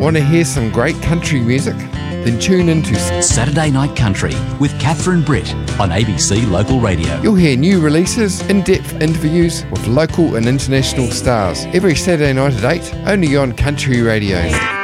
Want to hear some great country music? Then tune into Saturday Night Country with Catherine Britt on ABC Local Radio. You'll hear new releases, in-depth interviews with local and international stars every Saturday night at 8, only on Country Radio.